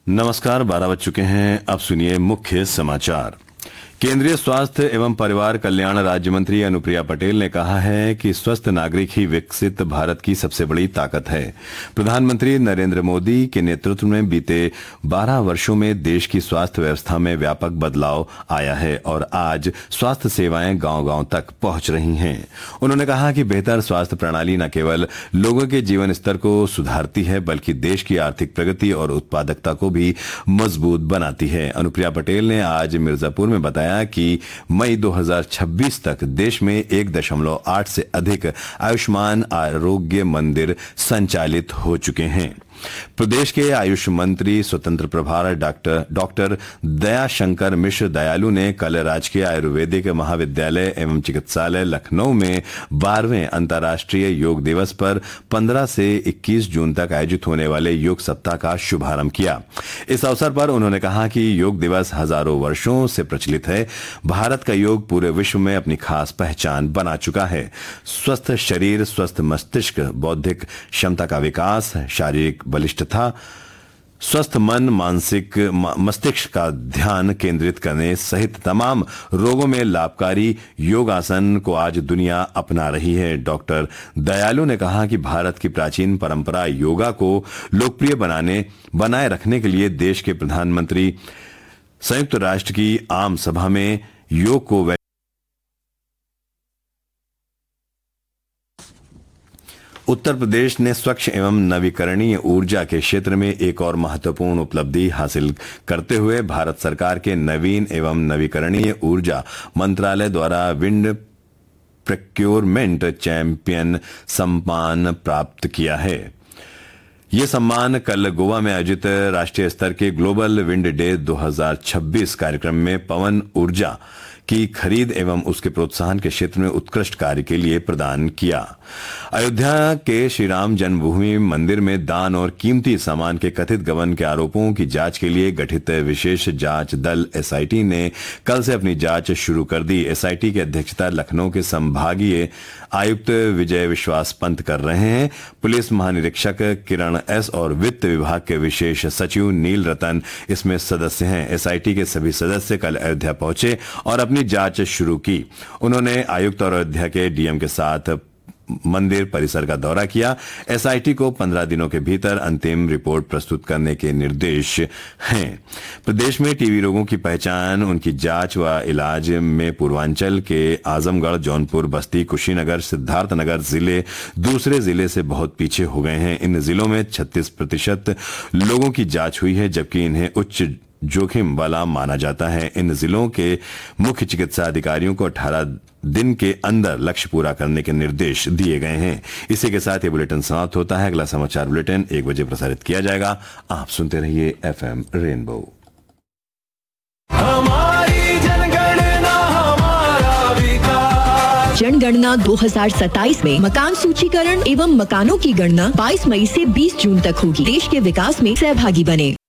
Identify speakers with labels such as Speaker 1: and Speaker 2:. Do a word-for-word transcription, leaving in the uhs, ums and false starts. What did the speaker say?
Speaker 1: नमस्कार, बारह बज चुके हैं। अब सुनिए मुख्य समाचार। केंद्रीय स्वास्थ्य एवं परिवार कल्याण राज्य मंत्री अनुप्रिया पटेल ने कहा है कि स्वस्थ नागरिक ही विकसित भारत की सबसे बड़ी ताकत है। प्रधानमंत्री नरेंद्र मोदी के नेतृत्व में बीते बारह वर्षों में देश की स्वास्थ्य व्यवस्था में व्यापक बदलाव आया है और आज स्वास्थ्य सेवाएं गांव-गांव तक पहुंच रही हैं। उन्होंने कहा कि बेहतर स्वास्थ्य प्रणाली न केवल लोगों के जीवन स्तर को सुधारती है बल्कि देश की आर्थिक प्रगति और उत्पादकता को भी मजबूत बनाती है। अनुप्रिया पटेल ने आज मिर्जापुर में बताया कि मई दो हज़ार छब्बीस तक देश में एक दशमलव आठ से अधिक आयुष्मान आरोग्य मंदिर संचालित हो चुके हैं। प्रदेश के आयुष मंत्री स्वतंत्र प्रभार डॉक्टर डॉक्टर दयाशंकर मिश्र दयालु ने कल राजकीय आयुर्वेदिक महाविद्यालय एवं चिकित्सालय लखनऊ में बारहवें अंतर्राष्ट्रीय योग दिवस पर पंद्रह से इक्कीस जून तक आयोजित होने वाले योग सप्ताह का शुभारंभ किया। इस अवसर पर उन्होंने कहा कि योग दिवस हजारों वर्षों से प्रचलित है। भारत का योग पूरे विश्व में अपनी खास पहचान बना चुका है। स्वस्थ शरीर, स्वस्थ मस्तिष्क, बौद्धिक क्षमता का विकास, शारीरिक बलिष्ठता, स्वस्थ मन, मानसिक मस्तिष्क का ध्यान केंद्रित करने सहित तमाम रोगों में लाभकारी योगासन को आज दुनिया अपना रही है। डॉक्टर दयालु ने कहा कि भारत की प्राचीन परंपरा योगा को लोकप्रिय बनाने बनाए रखने के लिए देश के प्रधानमंत्री संयुक्त राष्ट्र की आम सभा में योग को उत्तर प्रदेश ने स्वच्छ एवं नवीकरणीय ऊर्जा के क्षेत्र में एक और महत्वपूर्ण उपलब्धि हासिल करते हुए भारत सरकार के नवीन एवं नवीकरणीय ऊर्जा मंत्रालय द्वारा विंड प्रोक्योरमेंट चैंपियन सम्मान प्राप्त किया है। ये सम्मान कल गोवा में आयोजित राष्ट्रीय स्तर के ग्लोबल विंड डे दो हज़ार छब्बीस कार्यक्रम में पवन ऊर्जा की खरीद एवं उसके प्रोत्साहन के क्षेत्र में उत्कृष्ट कार्य के लिए प्रदान किया। अयोध्या के श्री राम जन्मभूमि मंदिर में दान और कीमती सामान के कथित गबन के आरोपों की जांच के लिए गठित विशेष जांच दल एसआईटी ने कल से अपनी जांच शुरू कर दी। एसआईटी की अध्यक्षता लखनऊ के संभागीय आयुक्त विजय विश्वास पंत कर रहे हैं। पुलिस महानिरीक्षक किरण एस और वित्त विभाग के विशेष सचिव नील रतन इसमें सदस्य हैं। एसआईटी के सभी सदस्य कल अयोध्या पहुंचे और अपनी जांच शुरू की। उन्होंने आयुक्त और अयोध्या के डीएम के साथ मंदिर परिसर का दौरा किया। एसआईटी को पंद्रह दिनों के भीतर अंतिम रिपोर्ट प्रस्तुत करने के निर्देश हैं। प्रदेश में टीबी रोगों की पहचान, उनकी जांच व इलाज में पूर्वांचल के आजमगढ़, जौनपुर, बस्ती, कुशीनगर, सिद्धार्थनगर जिले दूसरे जिले से बहुत पीछे हो गए हैं। इन जिलों में छत्तीस प्रतिशत लोगों की जांच हुई है जबकि इन्हें उच्च जोखिम वाला माना जाता है। इन जिलों के मुख्य चिकित्सा अधिकारियों को अठारह दिन के अंदर लक्ष्य पूरा करने के निर्देश दिए गए हैं। इसी के साथ ये बुलेटिन समाप्त होता है। अगला समाचार बुलेटिन एक बजे प्रसारित किया जाएगा। आप सुनते रहिए एफएम रेनबो।
Speaker 2: हमारी जनगणना हमारा विकास।
Speaker 3: जनगणना दो हज़ार सत्ताईस में मकान सूचीकरण एवं मकानों की गणना बाईस मई से बीस जून तक होगी। देश के विकास में सहभागी बने।